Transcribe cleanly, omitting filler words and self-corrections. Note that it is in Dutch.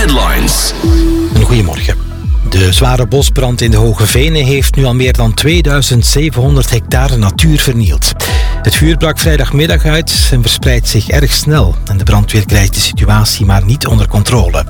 Headlines. Goedemorgen. De zware bosbrand in de Hoge Venen heeft nu al meer dan 2700 hectare natuur vernield. Het vuur brak vrijdagmiddag uit en verspreidt zich erg snel. En de brandweer krijgt de situatie maar niet onder controle.